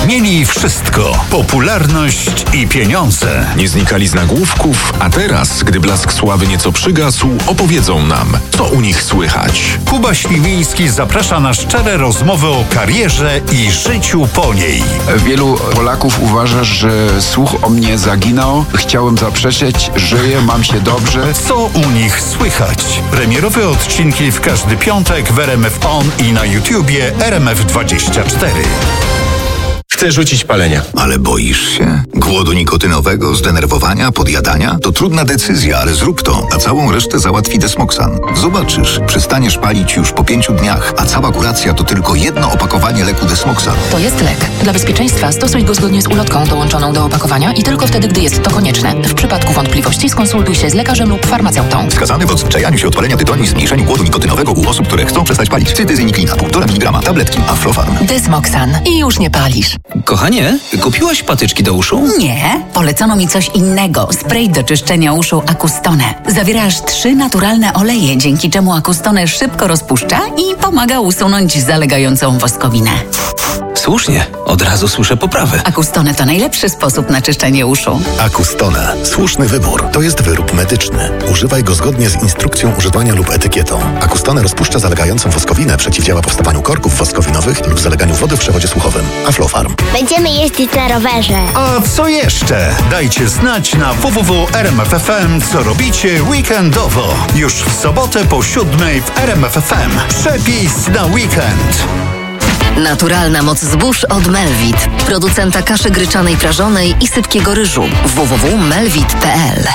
Mieli wszystko. Popularność i pieniądze. Nie znikali z nagłówków, a teraz, gdy blask sławy nieco przygasł, opowiedzą nam, co u nich słychać. Kuba Śliwiński zaprasza na szczere rozmowy o karierze i życiu po niej. Wielu Polaków uważa, że słuch o mnie zaginął. Chciałem zaprzeczyć, żyję, mam się dobrze. Co u nich słychać? Premierowe odcinki w każdy piątek w RMF On i na YouTubie RMF24. Chcę rzucić palenia. Ale boisz się? Głodu nikotynowego, zdenerwowania, podjadania? To trudna decyzja, ale zrób to, a całą resztę załatwi Desmoxan. Zobaczysz, przestaniesz palić już po 5 dniach, a cała kuracja to tylko jedno opakowanie leku Desmoxan. To jest lek. Dla bezpieczeństwa stosuj go zgodnie z ulotką dołączoną do opakowania i tylko wtedy, gdy jest to konieczne. W przypadku wątpliwości skonsultuj się z lekarzem lub farmaceutą. Wskazany w odzwyczajaniu się od palenia tytoniu i zmniejszeniu głodu nikotynowego u osób, które chcą przestać palić. Cytyzyniklina, 1,5 mg, tabletki Aflofarm. Desmoxan. I już nie palisz. Kochanie, kupiłaś patyczki do uszu? Nie, polecono mi coś innego. Spray do czyszczenia uszu Acustone. Zawiera aż 3 naturalne oleje, dzięki czemu Acustone szybko rozpuszcza i pomaga usunąć zalegającą woskowinę. Słusznie, od razu słyszę poprawę. Acustone to najlepszy sposób na czyszczenie uszu. Acustone. Słuszny wybór. To jest wyrób medyczny. Używaj go zgodnie z instrukcją używania lub etykietą. Acustone rozpuszcza zalegającą woskowinę, przeciwdziała powstawaniu korków woskowinowych lub zaleganiu wody w przewodzie słuchowym. Aflofarm. Będziemy jeździć na rowerze. A co jeszcze? Dajcie znać na www.rmf.fm, co robicie weekendowo. Już w sobotę po 7:00 w RMF.fm. Przepis na weekend. Naturalna moc zbóż od Melvit, producenta kaszy gryczanej prażonej i sypkiego ryżu. www.melvit.pl.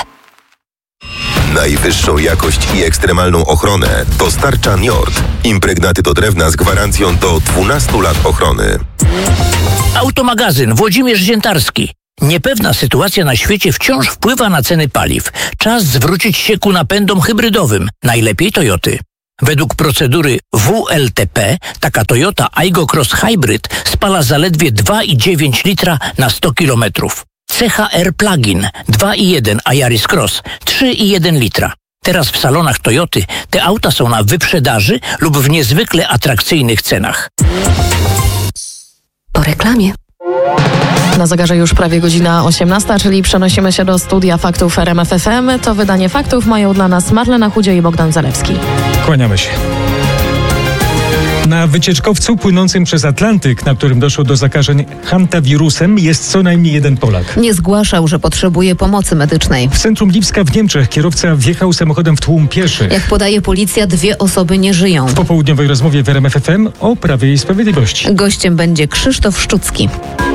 Najwyższą jakość i ekstremalną ochronę dostarcza Njord. Impregnaty do drewna z gwarancją do 12 lat ochrony. Automagazyn Włodzimierz Ziętarski. Niepewna sytuacja na świecie wciąż wpływa na ceny paliw. Czas zwrócić się ku napędom hybrydowym, najlepiej Toyoty. Według procedury WLTP taka Toyota Aygo Cross Hybrid spala zaledwie 2,9 litra na 100 km. CHR Plug-in 2,1, a Yaris Cross 3,1 litra. Teraz w salonach Toyoty te auta są na wyprzedaży lub w niezwykle atrakcyjnych cenach. Po reklamie. Na zegarze już prawie godzina 18, czyli przenosimy się do studia faktów RMF FM. To wydanie faktów mają dla nas Marlena Chudzie i Bogdan Zalewski. Kłaniamy się. Na wycieczkowcu płynącym przez Atlantyk, na którym doszło do zakażeń hantawirusem, jest co najmniej jeden Polak. Nie zgłaszał, że potrzebuje pomocy medycznej. W centrum Lipska w Niemczech kierowca wjechał samochodem w tłum pieszych. Jak podaje policja, 2 osoby nie żyją. W popołudniowej rozmowie w RMF FM o Prawie i Sprawiedliwości. Gościem będzie Krzysztof Szczucki.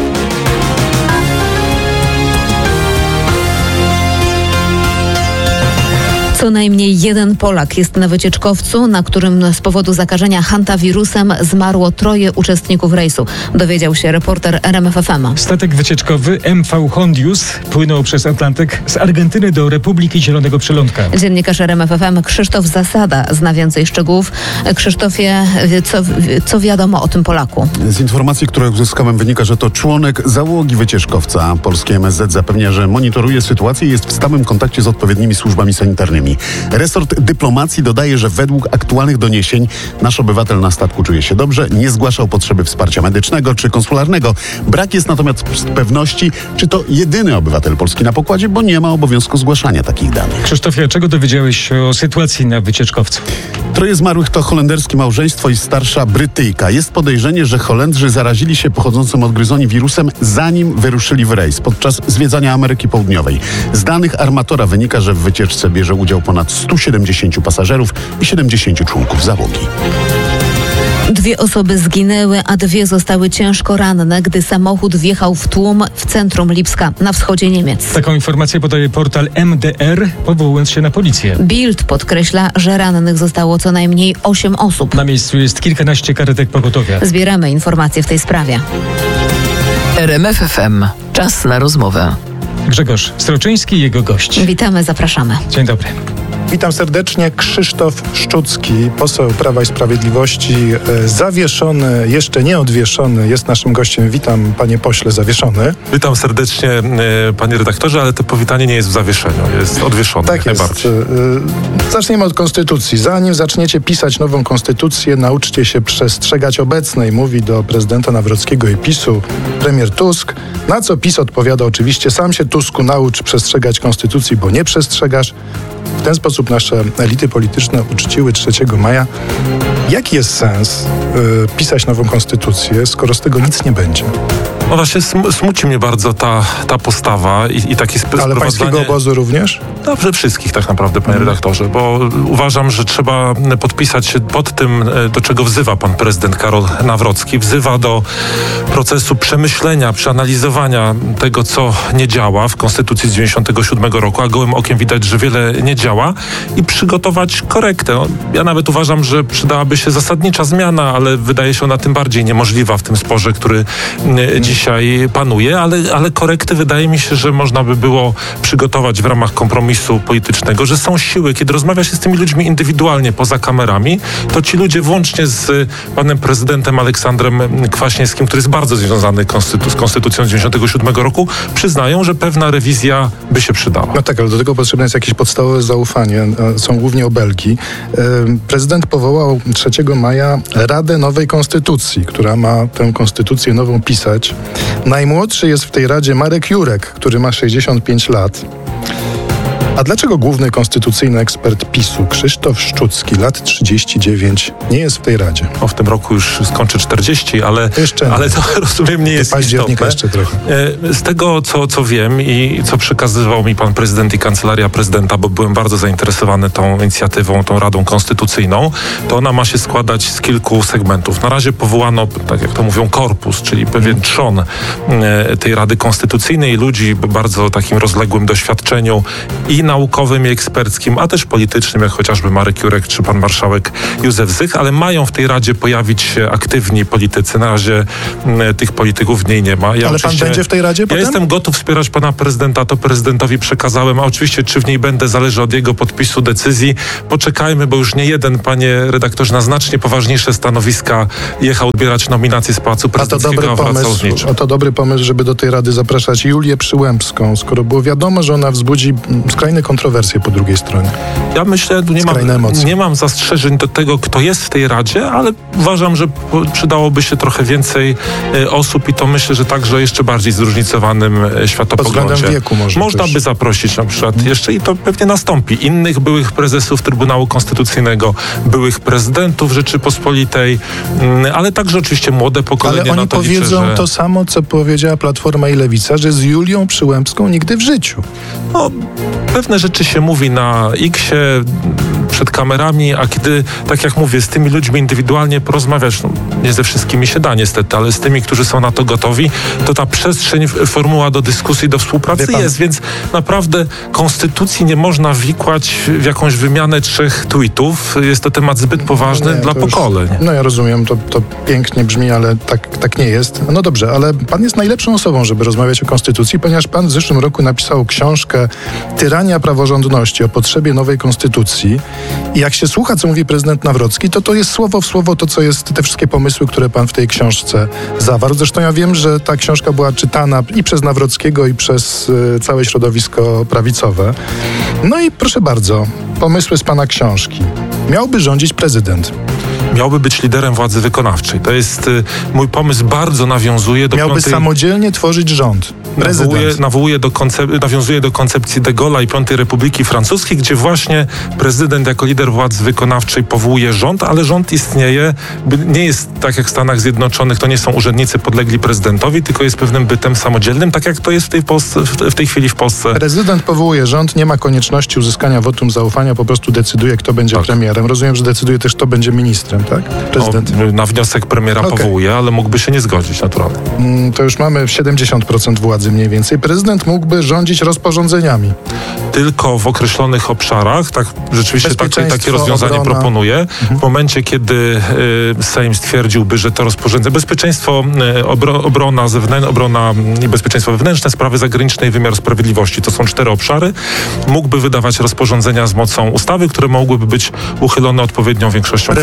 Co najmniej jeden Polak jest na wycieczkowcu, na którym z powodu zakażenia hantawirusem zmarło 3 uczestników rejsu. Dowiedział się reporter RMF FM. Statek wycieczkowy MV Hondius płynął przez Atlantyk z Argentyny do Republiki Zielonego Przylądka. Dziennikarz RMF FM Krzysztof Zasada zna więcej szczegółów. Krzysztofie, co wiadomo o tym Polaku? Z informacji, które uzyskałem, wynika, że to członek załogi wycieczkowca. Polskie MSZ zapewnia, że monitoruje sytuację i jest w stałym kontakcie z odpowiednimi służbami sanitarnymi. Resort dyplomacji dodaje, że według aktualnych doniesień nasz obywatel na statku czuje się dobrze, nie zgłaszał potrzeby wsparcia medycznego czy konsularnego. Brak jest natomiast pewności, czy to jedyny obywatel Polski na pokładzie, bo nie ma obowiązku zgłaszania takich danych. Krzysztofie, czego dowiedziałeś się o sytuacji na wycieczkowcu? 3 zmarłych to holenderskie małżeństwo i starsza Brytyjka. Jest podejrzenie, że Holendrzy zarazili się pochodzącym od gryzoni wirusem, zanim wyruszyli w rejs podczas zwiedzania Ameryki Południowej. Z danych armatora wynika, że w wycieczce bierze udział ponad 170 pasażerów i 70 członków załogi. 2 osoby zginęły, a 2 zostały ciężko ranne, gdy samochód wjechał w tłum w centrum Lipska, na wschodzie Niemiec. Taką informację podaje portal MDR, powołując się na policję. Bild podkreśla, że rannych zostało co najmniej 8 osób. Na miejscu jest kilkanaście karetek pogotowia. Zbieramy informacje w tej sprawie. RMF FM. Czas na rozmowę. Grzegorz Stroczyński i jego gość. Witamy, zapraszamy. Dzień dobry. Witam serdecznie. Krzysztof Szczucki, poseł Prawa i Sprawiedliwości, zawieszony, jeszcze nie odwieszony, jest naszym gościem. Witam, panie pośle, zawieszony. Witam serdecznie, panie redaktorze, ale to powitanie nie jest w zawieszeniu, jest odwieszone. Tak jest. Zaczniemy od konstytucji. Zanim zaczniecie pisać nową konstytucję, nauczcie się przestrzegać obecnej, mówi do prezydenta Nawrockiego i PiS-u premier Tusk, na co PiS odpowiada oczywiście: sam się, Tusku, naucz przestrzegać konstytucji, bo nie przestrzegasz. W ten sposób nasze elity polityczne uczciły 3 maja. Jaki jest sens pisać nową konstytucję, skoro z tego nic nie będzie? No właśnie smuci mnie bardzo ta postawa i takie sprowadzanie... Ale pańskiego obozu również? Dobrze, wszystkich tak naprawdę, panie redaktorze, bo uważam, że trzeba podpisać się pod tym, do czego wzywa pan prezydent Karol Nawrocki. Wzywa do procesu przemyślenia, przeanalizowania tego, co nie działa w Konstytucji z 1997 roku, a gołym okiem widać, że wiele nie działa, i przygotować korektę. No, ja nawet uważam, że przydałaby się zasadnicza zmiana, ale wydaje się ona tym bardziej niemożliwa w tym sporze, który dzisiaj panuje, ale korekty wydaje mi się, że można by było przygotować w ramach kompromisu politycznego, że są siły, kiedy rozmawia się z tymi ludźmi indywidualnie poza kamerami, to ci ludzie włącznie z panem prezydentem Aleksandrem Kwaśniewskim, który jest bardzo związany z konstytucją z 1997 roku, przyznają, że pewna rewizja by się przydała. No tak, ale do tego potrzebne jest jakieś podstawowe zaufanie. Są głównie obelgi. Prezydent powołał 3 maja Radę Nowej Konstytucji, która ma tę konstytucję nową pisać. Najmłodszy jest w tej Radzie Marek Jurek, który ma 65 lat. A dlaczego główny konstytucyjny ekspert PiS-u Krzysztof Szczucki, lat 39, nie jest w tej Radzie? O, w tym roku już skończy 40, ale to rozumiem nie jest października jeszcze trochę. Z tego, co wiem i co przekazywał mi pan prezydent i kancelaria prezydenta, bo byłem bardzo zainteresowany tą inicjatywą, tą Radą Konstytucyjną, to ona ma się składać z kilku segmentów. Na razie powołano, tak jak to mówią, korpus, czyli pewien trzon tej Rady Konstytucyjnej, ludzi bardzo takim rozległym doświadczeniu i naukowym, i eksperckim, a też politycznym, jak chociażby Marek Jurek czy pan marszałek Józef Zych, ale mają w tej Radzie pojawić się aktywni politycy. Na razie tych polityków w niej nie ma. Ale pan będzie w tej Radzie potem? Ja jestem gotów wspierać pana prezydenta, to prezydentowi przekazałem, a oczywiście czy w niej będę, zależy od jego podpisu decyzji. Poczekajmy, bo już nie jeden, panie redaktorze, na znacznie poważniejsze stanowiska jechał odbierać nominacje z Pałacu Prezydenckiego, a wracał z niczym. A to dobry pomysł, żeby do tej Rady zapraszać Julię Przyłębską, skoro było wiadomo, że ona wzbudzi skrajne kontrowersje po drugiej stronie. Ja myślę, nie mam zastrzeżeń do tego, kto jest w tej Radzie, ale uważam, że przydałoby się trochę więcej osób i to myślę, że także jeszcze bardziej zróżnicowanym światopoglądzie. Pod względem wieku można by zaprosić na przykład jeszcze, i to pewnie nastąpi, innych byłych prezesów Trybunału Konstytucyjnego, byłych prezydentów Rzeczypospolitej, ale także oczywiście młode pokolenie. Ale oni powiedzą to samo, co powiedziała Platforma i Lewica, że z Julią Przyłębską nigdy w życiu. No, pewne rzeczy się mówi na X-ie, przed kamerami, a kiedy, tak jak mówię, z tymi ludźmi indywidualnie porozmawiać, nie ze wszystkimi się da niestety, ale z tymi, którzy są na to gotowi, to ta przestrzeń, formuła do dyskusji, do współpracy jest, więc naprawdę konstytucji nie można wikłać w jakąś wymianę 3 tweetów. Jest to temat zbyt poważny dla pokoleń. No ja rozumiem, to pięknie brzmi, ale tak nie jest. No dobrze, ale pan jest najlepszą osobą, żeby rozmawiać o konstytucji, ponieważ pan w zeszłym roku napisał książkę Tyrania praworządności, o potrzebie nowej konstytucji. I jak się słucha, co mówi prezydent Nawrocki, to jest słowo w słowo to, co jest, te wszystkie pomysły, które pan w tej książce zawarł. Zresztą ja wiem, że ta książka była czytana i przez Nawrockiego, i przez całe środowisko prawicowe. No i proszę bardzo, pomysły z pana książki. Miałby rządzić prezydent. Miałby być liderem władzy wykonawczej. To jest mój pomysł, bardzo nawiązuje do... Miałby samodzielnie tworzyć rząd. Nawiązuje do koncepcji de Gaulle'a i Piątej Republiki Francuskiej, gdzie właśnie prezydent jako lider władzy wykonawczej powołuje rząd, ale rząd istnieje, nie jest tak jak w Stanach Zjednoczonych, to nie są urzędnicy podlegli prezydentowi, tylko jest pewnym bytem samodzielnym, tak jak to jest w tej chwili w Polsce. Prezydent powołuje rząd, nie ma konieczności uzyskania wotum zaufania, po prostu decyduje, kto będzie premierem. Rozumiem, że decyduje też, kto będzie ministrem, tak? Prezydent. Na wniosek premiera powołuje, ale mógłby się nie zgodzić naturalnie. To już mamy 70% władzy mniej więcej. Prezydent mógłby rządzić rozporządzeniami. Tylko w określonych obszarach, tak rzeczywiście takie rozwiązanie proponuje. W momencie, kiedy Sejm stwierdziłby, że to rozporządzenie, bezpieczeństwo, obrona i bezpieczeństwo wewnętrzne, sprawy zagraniczne i wymiar sprawiedliwości, to są 4 obszary, mógłby wydawać rozporządzenia z mocą ustawy, które mogłyby być uchylone odpowiednią większością kwalifikowaną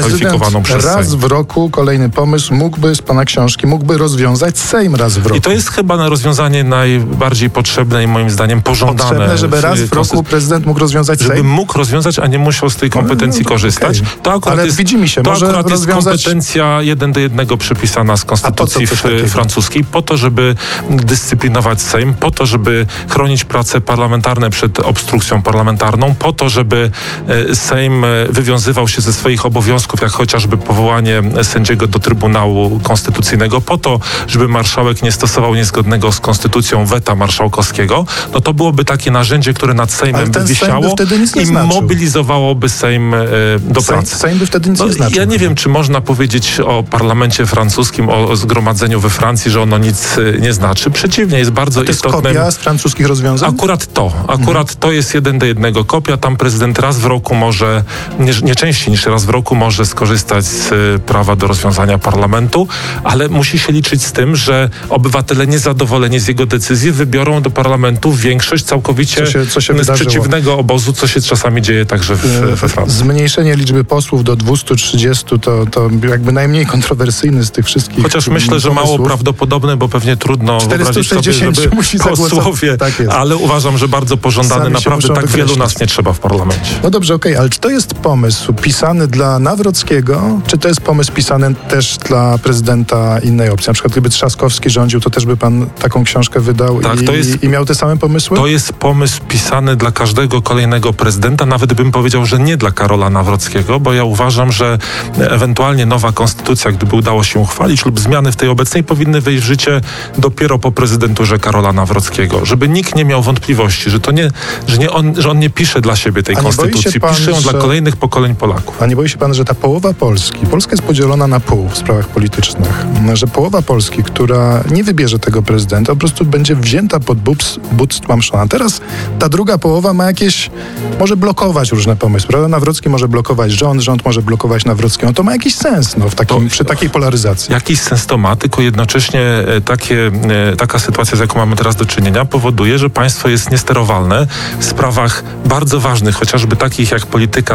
przygotowaną przez raz Sejm. w roku kolejny pomysł z pana książki mógłby rozwiązać Sejm raz w roku. I to jest chyba rozwiązanie najbardziej potrzebne i moim zdaniem pożądane. Potrzebne, żeby raz w roku prezydent mógł rozwiązać Sejm? Żeby mógł rozwiązać, a nie musiał z tej kompetencji korzystać. Okay. To akurat ale jest, widzimy się, to może akurat jest rozwiązać... kompetencja 1:1 przypisana z konstytucji francuskiej, po to, żeby dyscyplinować Sejm, po to, żeby chronić prace parlamentarne przed obstrukcją parlamentarną, po to, żeby Sejm wywiązywał się ze swoich obowiązków, jak chociażby powołanie sędziego do Trybunału Konstytucyjnego, po to, żeby marszałek nie stosował niezgodnego z konstytucją weta marszałkowskiego, no to byłoby takie narzędzie, które nad Sejmem by wisiało i mobilizowałoby Sejm do pracy. Sejm by wtedy nic nie znaczył. Ja nie wiem, czy można powiedzieć o parlamencie francuskim, o zgromadzeniu we Francji, że ono nic nie znaczy. Przeciwnie, jest bardzo istotne. To jest kopia z francuskich rozwiązań? Akurat to jest 1:1 kopia. Tam prezydent raz w roku może, nie częściej niż raz w roku może skorzystać z prawa do rozwiązania parlamentu, ale musi się liczyć z tym, że obywatele niezadowoleni z jego decyzji wybiorą do parlamentu większość całkowicie z przeciwnego obozu, co się czasami dzieje także we Francji. Zmniejszenie liczby posłów do 230 to jakby najmniej kontrowersyjny z tych wszystkich. Chociaż myślę, że mało prawdopodobne, bo pewnie trudno wyobrazić sobie, żeby posłowie, ale uważam, że bardzo pożądany. Naprawdę tak wielu nas nie trzeba w parlamencie. No dobrze, okej, ale czy to jest pomysł pisany dla Nawrockiego, czy to jest pomysł pisany też dla prezydenta innej opcji? Na przykład gdyby Trzaskowski rządził, to też by pan taką książkę wydał i miał te same pomysły? To jest pomysł pisany dla każdego kolejnego prezydenta, nawet bym powiedział, że nie dla Karola Nawrockiego, bo ja uważam, że ewentualnie nowa konstytucja, gdyby udało się uchwalić, lub zmiany w tej obecnej powinny wejść w życie dopiero po prezydenturze Karola Nawrockiego. Żeby nikt nie miał wątpliwości, że on nie pisze dla siebie tej konstytucji, pisze ją dla kolejnych pokoleń Polaków. A nie boi się pan, że ta połowa Polska jest podzielona na pół w sprawach politycznych? Że połowa Polski, która nie wybierze tego prezydenta, po prostu będzie wzięta pod but tłamszona. Teraz ta druga połowa może blokować różne pomysły, prawda? Nawrocki może blokować rząd może blokować Nawrockiego. To ma jakiś sens przy takiej polaryzacji. Jakiś sens to ma, tylko jednocześnie taka sytuacja, z jaką mamy teraz do czynienia, powoduje, że państwo jest niesterowalne w sprawach bardzo ważnych, chociażby takich jak polityka